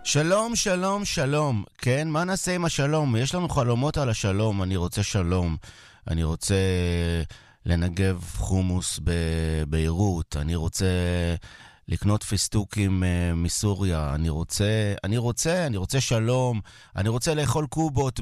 שלום, שלום, שלום. כן, מה נעשה עם השלום? יש לנו חלומות על השלום. אני רוצה שלום. אני רוצה לנגב חומוס בביירות. אני רוצה לקנות פיסטוקים מסוריה. אני רוצה שלום. אני רוצה לאכול קובות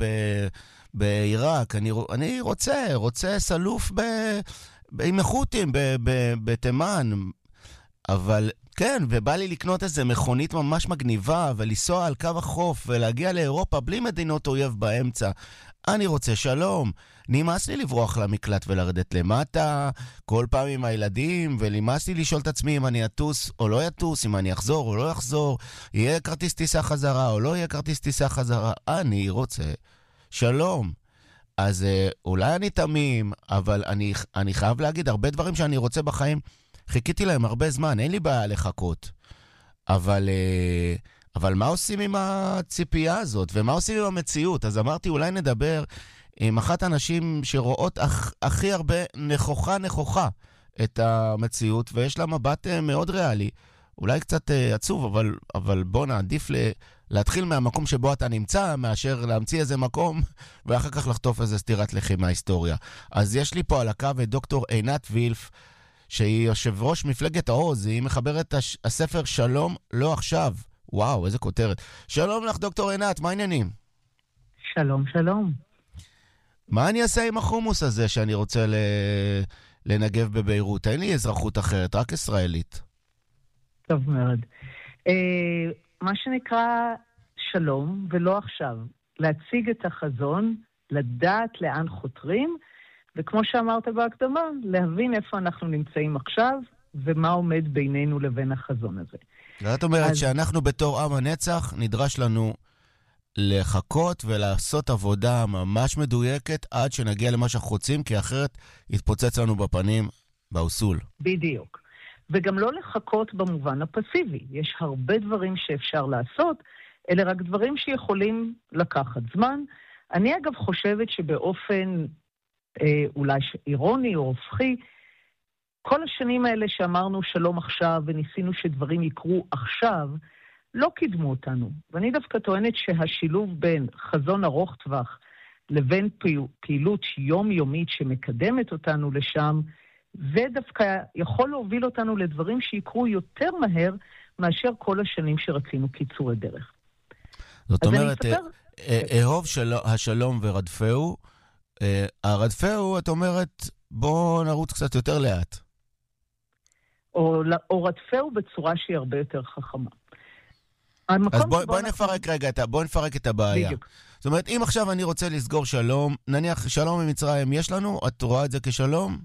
בעיראק. אני רוצה סלוף עם החות'ים בתימן. אבל כן, ובא לי לקנות איזה מכונית ממש מגניבה, ולנסוע על קו החוף, ולהגיע לאירופה בלי מדינות אויב באמצע. אני רוצה שלום. נמאס לי לברוח למקלט ולרדת למטה, כל פעם עם הילדים, ונמאס לי לשאול את עצמי אם אני אטוס או לא אטוס, אם אני אחזור או לא אחזור, יהיה כרטיס טיסה חזרה או לא יהיה כרטיס טיסה חזרה. אני רוצה שלום. אז אולי אני תמים, אבל אני חייב להגיד, הרבה דברים שאני רוצה בחיים, חיכיתי להם הרבה זמן, אין לי בעיה לחכות. אבל מה עושים עם הציפייה הזאת? ומה עושים עם המציאות? אז אמרתי, אולי נדבר עם אחת הנשים שרואות הכי הרבה נכוחה את המציאות, ויש לה מבט מאוד ריאלי. אולי קצת עצוב, אבל בוא נעדיף להתחיל מהמקום שבו אתה נמצא, מאשר להמציא איזה מקום, ואחר כך לחטוף איזה סתירת לחי מההיסטוריה. אז יש לי פה על הקו את דוקטור עינת וילף, שהיא יושב ראש מפלגת העוז, היא מחברת הספר שלום לא עכשיו. וואו, איזה כותרת. שלום לך דוקטור עינת, מה העניינים? שלום, שלום. מה אני אעשה עם החומוס הזה שאני רוצה לנגב בביירות? אין לי אזרחות אחרת, רק ישראלית. טוב מאוד. מה שנקרא שלום ולא עכשיו. להציג את החזון, לדעת לאן חותרים, וכמו שאמרת בהקדמה, להבין איפה אנחנו נמצאים עכשיו, ומה עומד בינינו לבין החזון הזה. זאת אומרת שאנחנו בתור עם הנצח, נדרש לנו לחכות ולעשות עבודה ממש מדויקת, עד שנגיע למה שאנחנו רוצים, כי אחרת יתפוצץ לנו בפנים באוסול. בדיוק. וגם לא לחכות במובן הפסיבי. יש הרבה דברים שאפשר לעשות, אלה רק דברים שיכולים לקחת זמן. אני אגב חושבת שבאופן אולי אירוני או הופכי, כל השנים האלה שאמרנו שלום עכשיו וניסינו שדברים יקרו עכשיו, לא קידמו אותנו. ואני דווקא טוענת שהשילוב בין חזון ארוך טווח לבין פעילות יומיומית שמקדמת אותנו לשם, זה דווקא יכול להוביל אותנו לדברים שיקרו יותר מהר מאשר כל השנים שרצינו קיצורי דרך. זאת אומרת, אהוב השלום ורדפהו, הרדפהו, את אומרת, בוא נרוץ קצת יותר לאט. או רדפהו בצורה שהיא הרבה יותר חכמה. אז בוא נפרק את הבעיה. בדיוק. זאת אומרת, אם עכשיו אני רוצה לסגור שלום, נניח שלום עם מצרים יש לנו, את רואה את זה כשלום?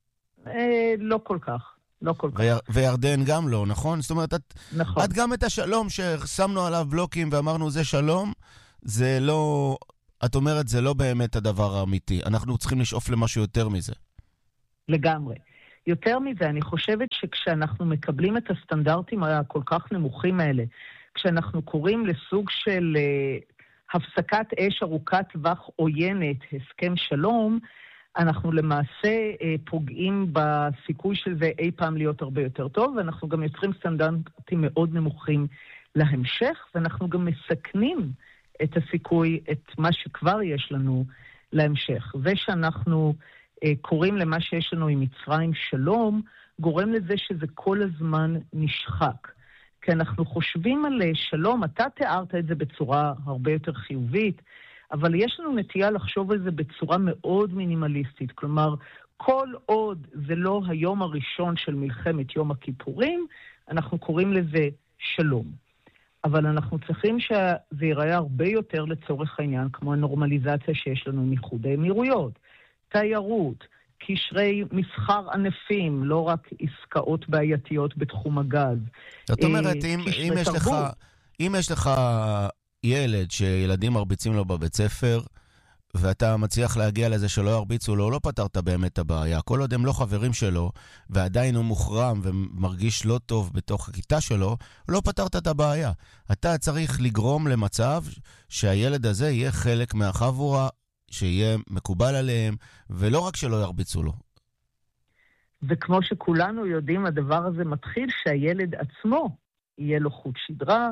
לא כל כך. לא כל כך. וירדן גם לא, נכון? זאת אומרת, נכון. את גם את השלום ששמנו עליו בלוקים ואמרנו זה שלום, זה לא... את אומרת, זה לא באמת הדבר האמיתי. אנחנו צריכים לשאוף למשהו יותר מזה. לגמרי. יותר מזה, אני חושבת שכשאנחנו מקבלים את הסטנדרטים הכל כך נמוכים האלה, כשאנחנו קוראים לסוג של הפסקת אש ארוכת טווח עוינת, הסכם שלום, אנחנו למעשה פוגעים בסיכוי של זה אי פעם להיות הרבה יותר טוב, ואנחנו גם יוצרים סטנדרטים מאוד נמוכים להמשך, ואנחנו גם מסכנים את הסיכוי, את מה שכבר יש לנו להמשך. זה שאנחנו קוראים למה שיש לנו עם מצרים שלום, גורם לזה שזה כל הזמן נשחק. כי אנחנו חושבים על שלום, אתה תיארת את זה בצורה הרבה יותר חיובית, אבל יש לנו נטייה לחשוב על זה בצורה מאוד מינימליסטית. כלומר, כל עוד זה לא היום הראשון של מלחמת יום הכיפורים, אנחנו קוראים לזה שלום. אבל אנחנו צריכים שזה ייראה הרבה יותר לצורך העניין, כמו הנורמליזציה שיש לנו עם איחוד האמירויות, תיירות, קשרי מסחר ענפים, לא רק עסקאות בעייתיות בתחום הגז. זאת אומרת, אם יש לך ילד שילדים מרביצים לו בבית ספר, ואתה מצליח להגיע לזה שלא ירביצו לו, לא פתרת באמת את הבעיה. כל עוד הם לא חברים שלו, ועדיין הוא מוחרם ומרגיש לא טוב בתוך הכיתה שלו, לא פתרת את הבעיה. אתה צריך לגרום למצב שהילד הזה יהיה חלק מהחבורה, שיהיה מקובל עליהם, ולא רק שלא ירביצו לו. וכמו שכולנו יודעים, הדבר הזה מתחיל שהילד עצמו יהיה לו חוט שדרה,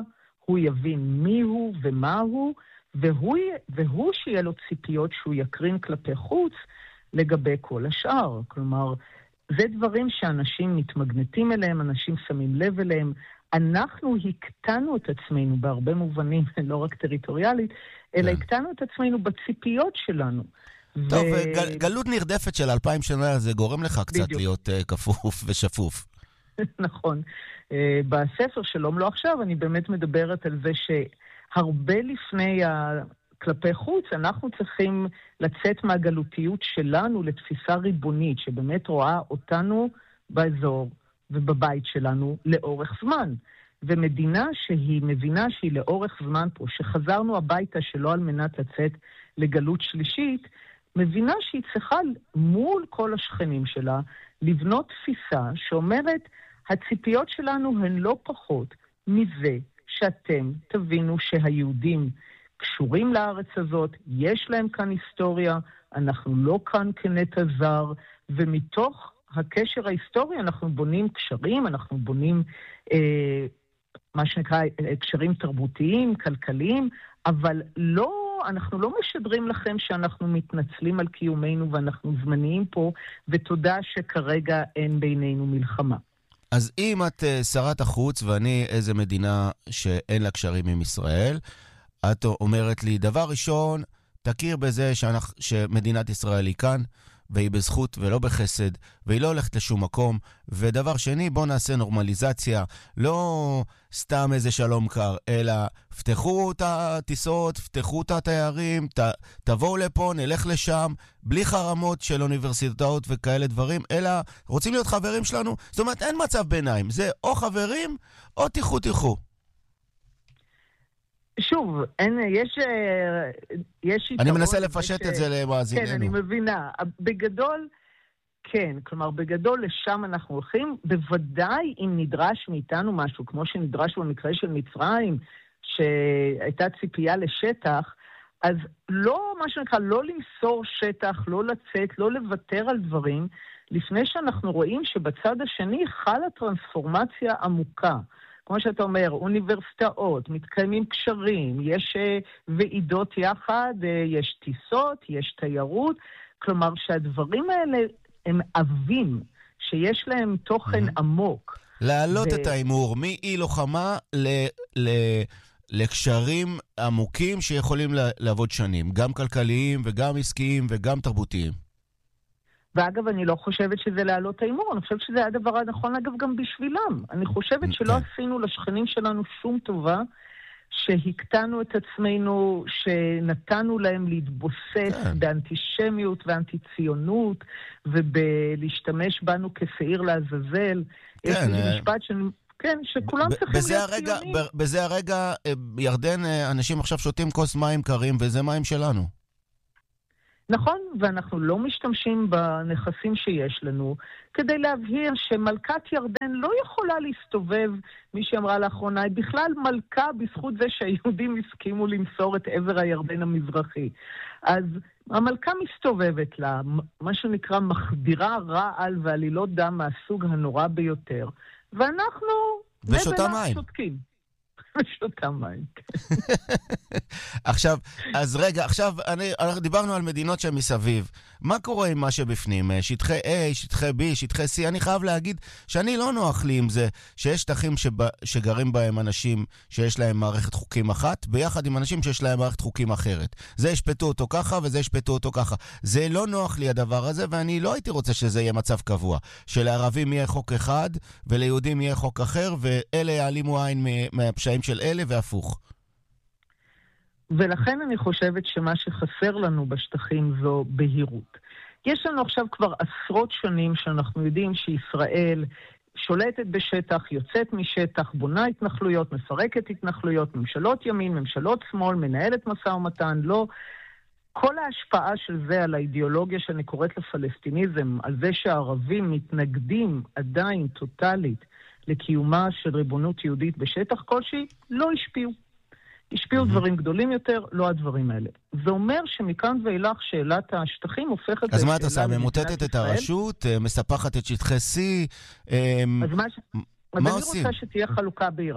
הוא יבין מי הוא ומה הוא, והוא שיהיה לו ציפיות שהוא יקרין כלפי חוץ לגבי כל השאר. כלומר, זה דברים שאנשים מתמגנטים אליהם, אנשים שמים לב אליהם. אנחנו הקטנו את עצמנו בהרבה מובנים, לא רק טריטוריאלית, אלא הקטנו את עצמנו בציפיות שלנו. טוב, גלות נרדפת של 2000 שנה, זה גורם לך קצת להיות כפוף ושפוף. נכון. בספר שלום לא עכשיו, אני באמת מדברת על זה שהרבה לפני כלפי חוץ, אנחנו צריכים לצאת מהגלותיות שלנו לתפיסה ריבונית, שבאמת רואה אותנו באזור ובבית שלנו לאורך זמן. ומדינה שהיא מבינה שהיא לאורך זמן פה, שחזרנו הביתה שלא על מנת לצאת לגלות שלישית, מבינה שהיא צריכה מול כל השכנים שלה לבנות תפיסה שאומרת, הציפיות שלנו הן לא פחות מזה שאתם תבינו שהיהודים קשורים לארץ הזאת, יש להם כאן היסטוריה, אנחנו לא כאן כנטע זר, ומתוך הקשר ההיסטורי אנחנו בונים קשרים, אנחנו בונים מה שנקרא קשרים תרבותיים, כלכליים, אבל אנחנו לא משדרים לכם שאנחנו מתנצלים על קיומנו ואנחנו זמניים פה, ותודה שכרגע אין בינינו מלחמה. אז אם את שרת החוץ ואני איזה מדינה שאין לה קשרים עם ישראל, את אומרת לי, דבר ראשון, תכיר בזה שמדינת ישראל היא כאן, והיא בזכות ולא בחסד, והיא לא הולכת לשום מקום, ודבר שני, בוא נעשה נורמליזציה, לא סתם איזה שלום קר, אלא פתחו את הטיסות, פתחו את התיירים, תבואו לפה, נלך לשם, בלי חרמות של אוניברסיטאות וכאלה דברים, אלא רוצים להיות חברים שלנו, זאת אומרת, אין מצב ביניים, זה או חברים, או תיחו. שוב, יש אני מנסה לפשט את זה למאזיננו. כן, אני מבינה. בגדול, כן. כלומר, בגדול לשם אנחנו הולכים. בוודאי אם נדרש מאיתנו משהו, כמו שנדרש במקרה של מצרים, שהייתה ציפייה לשטח, אז לא, מה שנקרא, לא למסור שטח, לא לצאת, לא לוותר על דברים, לפני שאנחנו רואים שבצד השני חלה טרנספורמציה עמוקה. כמו שאתה אומר, אוניברסיטאות, מתקיימים קשרים, יש ועידות יחד, יש טיסות, יש תיירות, כלומר שהדברים האלה הם אבים, שיש להם תוכן עמוק. להעלות את האימור מאי לוחמה לקשרים עמוקים שיכולים לעבוד שנים, גם כלכליים וגם עסקיים וגם תרבותיים. ואגב, אני לא חושבת שזה להעלות האימור, אני חושבת שזה הדבר הנכון, אגב, גם בשבילם. אני חושבת שלא עשינו לשכנים שלנו שום טובה, שהקטנו את עצמנו, שנתנו להם להתבוסס באנטישמיות ואנטי-ציונות, ובלהשתמש בנו כשעיר לעזאזל. יש לי משפט שכולם צריכים להיות ציונים. בזה הרגע, ירדן, אנשים עכשיו שותים כוס מים קרים, וזה מים שלנו. נכון, ואנחנו לא משתמשים בנכסים שיש לנו, כדי להבהיר שמלכת ירדן לא יכולה להסתובב, מי שאמרה לאחרונה, היא בכלל מלכה בזכות זה שהיהודים הסכימו למסור את עבר הירדן המזרחי. אז המלכה מסתובבת לה, מה שנקרא מחדירה רעל ועלילות דם מהסוג הנורא ביותר, ואנחנו ושותה מים. שותקים. שותה מים. עכשיו, דיברנו על מדינות שמסביב. מה קורה עם מה שבפנים? שטחי A, שטחי B, שטחי C? אני חייב להגיד שאני לא נוח לי עם זה שיש שטחים שגרים בהם אנשים שיש להם מערכת חוקים אחת, ביחד עם אנשים שיש להם מערכת חוקים אחרת. זה ישפטו אותו ככה וזה ישפטו אותו ככה. זה לא נוח לי הדבר הזה, ואני לא הייתי רוצה שזה יהיה מצב קבוע. שלערבים יהיה חוק אחד וליהודים יהיה חוק אחר, ואלה יעלימו עין מהפשעים של אלה והפוך. ולכן אני חושבת שמה שחסר לנו בשטחים זו בהירות. יש לנו עכשיו כבר עשרות שנים שאנחנו יודעים שישראל שולטת בשטח, יוצאת משטח, בונה התנחלויות, מפרקת התנחלויות, ממשלות ימין, ממשלות שמאל, מנהלת משא ומתן, לא. כל ההשפעה של זה על האידיאולוגיה שאני קוראת לפלסטיניזם, על זה שהערבים מתנגדים עדיין טוטלית לקיומה של ריבונות יהודית בשטח כלשהי, לא השפיעו. השפיעו דברים גדולים יותר, לא הדברים האלה. זה אומר שמכאן ואילך שאלת השטחים הופכת... אז מה אתה עושה? ממוטטת את הרשות, מספחת את שטחי C? אז אני רוצה שתהיה חלוקה בהירה.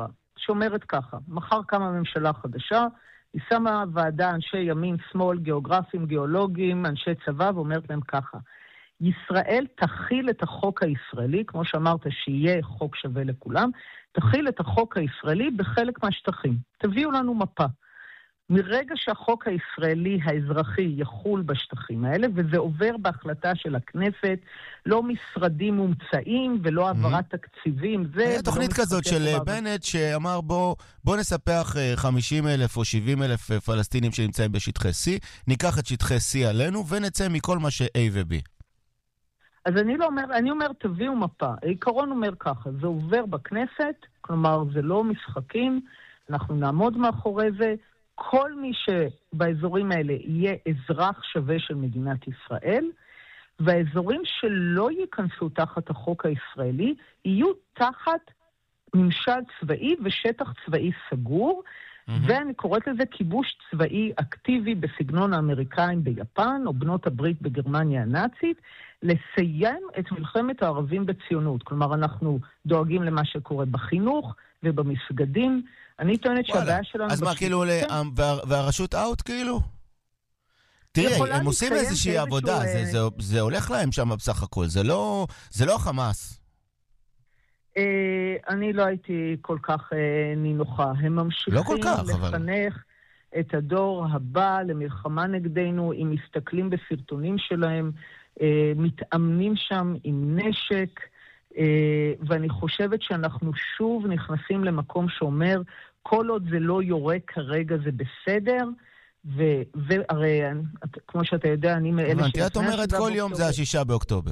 שאומרת ככה, מחר קמה ממשלה חדשה, היא שמה ועדה אנשי ימין, שמאל, גיאוגרפים, גיאולוגים, אנשי צבא, ואומרת להם ככה, ישראל תכיל את החוק הישראלי, כמו שאמרת שיהיה חוק שווה לכולם, תכיל את החוק הישראלי בחלק מהשטחים. תביאו לנו מפה. מרגע שהחוק הישראלי האזרחי יחול בשטחים האלה, וזה עובר בהחלטה של הכנסת, לא משרדים מומצאים ולא העברת תקציבים. היה תוכנית כזאת של בנט שאמר בוא נספח 50,000 או 70,000 פלסטינים שנמצאים בשטחי C, ניקח את שטחי C עלינו ונצא מכל מה ש-A ו-B. אז אני אומר תביאו מפה. העיקרון אומר ככה, זה עובר בכנסת, כלומר זה לא משחקים, אנחנו נעמוד מאחורי זה, כל מי שבאזורים האלה יהיה אזרח שווה של מדינת ישראל, והאזורים שלא ייכנסו תחת החוק הישראלי, יהיו תחת ממשל צבאי ושטח צבאי סגור, ואני קוראת לזה כיבוש צבאי אקטיבי בסגנון האמריקאים ביפן, או בנות הברית בגרמניה הנאצית, לסיים את מלחמת הערבים בציונות. כלומר, אנחנו דואגים למה שקורה בחינוך ובמסגדים. אני טוענת שהבעיה שלנו... אז מה, כאילו, והרשות אאוט, כאילו? תראי, הם עושים איזושהי עבודה, זה הולך להם שם בסך הכל, זה לא חמאס. אני לא הייתי כל כך נינוחה. הם ממשיכים לחנך את הדור הבא למלחמה נגדנו, אם מסתכלים בסרטונים שלהם, מתאמנים שם עם נשק, ואני חושבת שאנחנו שוב נכנסים למקום שאומר, כל עוד זה לא יורה כרגע זה בסדר, והרי כמו שאתה יודע, אני מאלה ש... את אומרת כל יום זה 6 באוקטובר.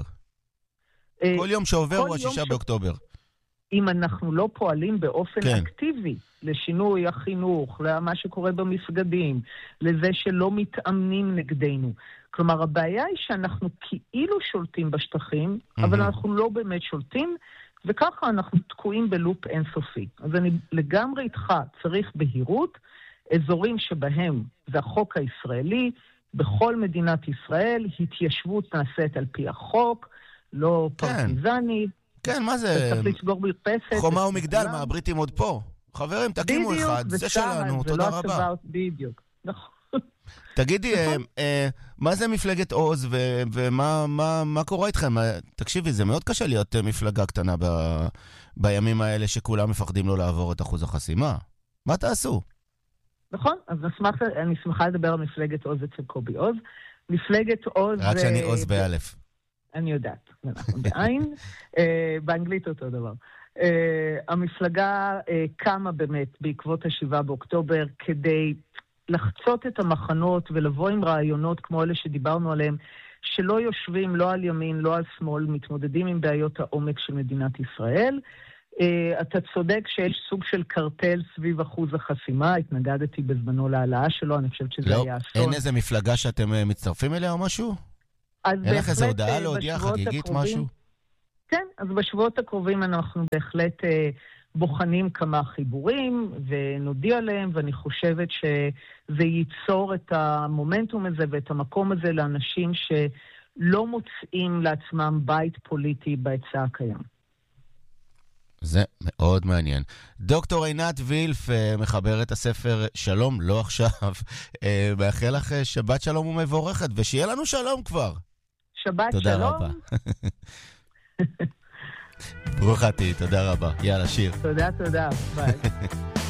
כל יום שעובר הוא 6 באוקטובר. אם אנחנו לא פועלים באופן אקטיבי לשינוי החינוך, למה שקורה במסגדים, לזה שלא מתאמנים נגדנו. כלומר, הבעיה היא שאנחנו כאילו שולטים בשטחים, אבל אנחנו לא באמת שולטים, וככה אנחנו תקועים בלופ אינסופי. אז אני לגמרי איתך, צריך בהירות, אזורים שבהם זה החוק הישראלי, בכל מדינת ישראל, התיישבות נעשית על פי החוק, לא פרטיזני. כן, מה זה? צריך לסגור מרפסת. חומה ומגדל, מה, הבריטים עוד פה. חברים, תקימו אחד, זה שלנו, תודה רבה. בדיוק, נכון. תגידי, מה זה מפלגת עוז ומה קורה איתכם? תקשיבי, זה מאוד קשה להיות מפלגה קטנה בימים האלה שכולם מפחדים לא לעבור את אחוז החסימה. מה תעשו? נכון, אז אני שמחה לדבר על מפלגת עוז אצל קובי עוז. מפלגת עוז... רק שאני עוז באלף. אני יודעת, אנחנו בעין, באנגלית אותו דבר. המפלגה קמה באמת בעקבות 7 באוקטובר כדי לחצות את המחנות ולבוא עם רעיונות כמו אלה שדיברנו עליהם, שלא יושבים לא על ימין, לא על שמאל, מתמודדים עם בעיות העומק של מדינת ישראל. אתה צודק שיש סוג של קרטל סביב אחוז החסימה, התנגדתי בזמנו להעלאה שלו, אני חושבת שזה היה אסון. אין איזה מפלגה שאתם מצטרפים אליה או משהו? אין לך איזה הודעה להודיע חגיגית משהו? כן, אז בשבועות הקרובים אנחנו בהחלט בוחנים כמה חיבורים ונודיע עליהם, ואני חושבת שזה ייצור את המומנטום הזה ואת המקום הזה לאנשים שלא מוצאים לעצמם בית פוליטי בהיצע הקיים. זה מאוד מעניין. דוקטור עינת וילף, מחברת הספר שלום, לא עכשיו, מאחל לך שבת שלום ומבורכת, ושיהיה לנו שלום כבר. שבת תודה שלום. רבה. ברוכתי, תודה רבה. יאללה, שיר. תודה, ביי.